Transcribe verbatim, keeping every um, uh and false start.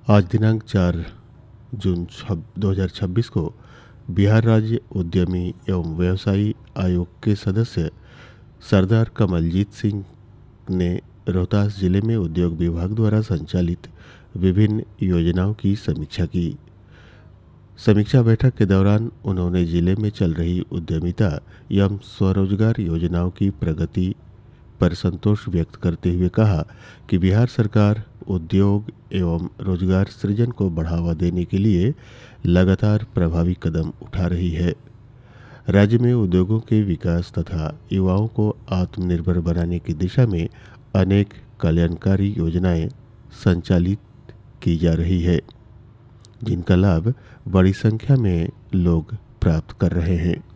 आज दिनांक चार जून दो हज़ार छब्बीस को बिहार राज्य उद्यमी एवं व्यवसायी आयोग के सदस्य सरदार कमलजीत सिंह ने रोहतास जिले में उद्योग विभाग द्वारा संचालित विभिन्न योजनाओं की समीक्षा की। समीक्षा बैठक के दौरान उन्होंने जिले में चल रही उद्यमिता एवं स्वरोजगार योजनाओं की प्रगति पर संतोष व्यक्त करते हुए कहा कि बिहार सरकार उद्योग एवं रोजगार सृजन को बढ़ावा देने के लिए लगातार प्रभावी कदम उठा रही है। राज्य में उद्योगों के विकास तथा युवाओं को आत्मनिर्भर बनाने की दिशा में अनेक कल्याणकारी योजनाएं संचालित की जा रही है, जिनका लाभ बड़ी संख्या में लोग प्राप्त कर रहे हैं।